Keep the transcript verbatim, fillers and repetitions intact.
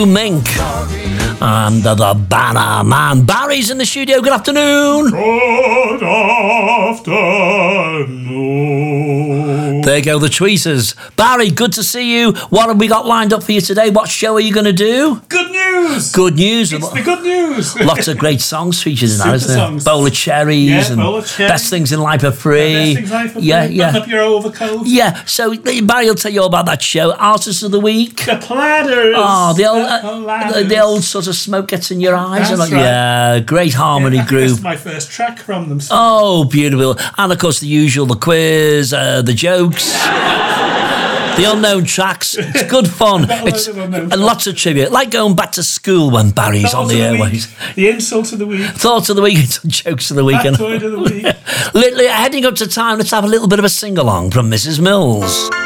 Blue Mink and the Banner Man. Barry's in the studio. Good afternoon. Good afternoon. There go the tweeters. Barry, good to see you. What have we got lined up for you today? What show are you going to do? Good news. Good news. It's the good news. Lots of great songs featured in that, Super isn't there? songs. Bowl of cherries Yeah, and bowl of cherries. Best Things in Life are Free. Yeah, best things life are free. Yeah, yeah. Button up your overcoat. Yeah, so Barry will tell you all about that show. Artists of the Week. The Platters. Oh, the old, the, uh, Platters. the, the old sort of smoke gets in your eyes. That's and right. Yeah, great harmony yeah, group. This is my first track from them. So. Oh, beautiful. And of course, the usual, the quiz, uh, the jokes, the unknown tracks. It's good fun. It's and lots of trivia. Like going back to school when Barry's Thought on the of airways. Week, the insult of the week. Thoughts of the week, jokes of the weekend. Factoid of the week. Heading up to time, let's have a little bit of a sing-along from Missus Mills.